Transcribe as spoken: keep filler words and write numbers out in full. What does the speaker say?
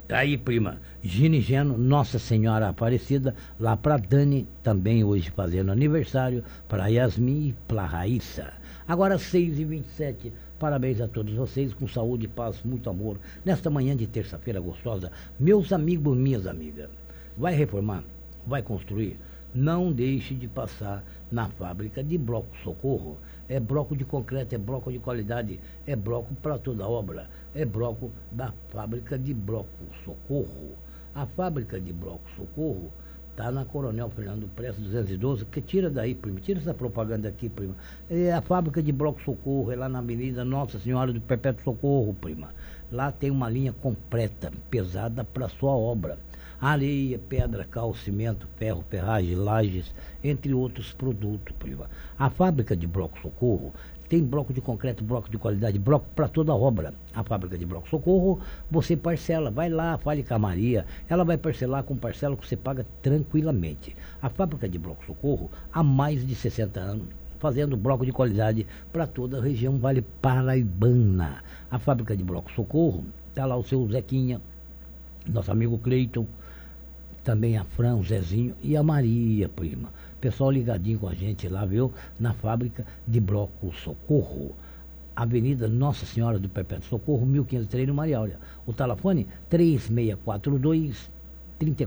Tá aí, prima. Ginigeno, Nossa Senhora Aparecida, lá pra Dani, também hoje fazendo aniversário, pra Yasmin e pra Raíssa. Agora seis e vinte e sete, parabéns a todos vocês, com saúde, paz, muito amor. Nesta manhã de terça-feira gostosa, meus amigos, minhas amigas, vai reformar? Vai construir? Não deixe de passar na fábrica de bloco Socorro. É bloco de concreto, é bloco de qualidade, é bloco para toda obra, é bloco da fábrica de bloco Socorro. A fábrica de bloco Socorro está na Coronel Fernando Prestes duzentos e doze, que tira daí, prima, tira essa propaganda aqui, prima. É a fábrica de bloco Socorro, é lá na Avenida Nossa Senhora do Perpétuo Socorro, prima. Lá tem uma linha completa, pesada para sua obra. Areia, pedra, cal, cimento, ferro, ferragem, lajes, entre outros produtos, prima. A fábrica de bloco Socorro tem bloco de concreto, bloco de qualidade, bloco para toda obra. A fábrica de bloco Socorro, você parcela, vai lá, fale com a Maria, ela vai parcelar com parcela que você paga tranquilamente. A fábrica de bloco Socorro, há mais de sessenta anos, fazendo bloco de qualidade para toda a região Vale Paraibana. A fábrica de bloco Socorro, está lá o seu Zequinha, nosso amigo Cleiton, também a Fran, o Zezinho e a Maria, prima. Pessoal ligadinho com a gente lá, viu? Na fábrica de bloco Socorro. Avenida Nossa Senhora do Perpétuo Socorro, mil quinhentos e três, no Maria Áurea. O telefone três seis quatro dois, três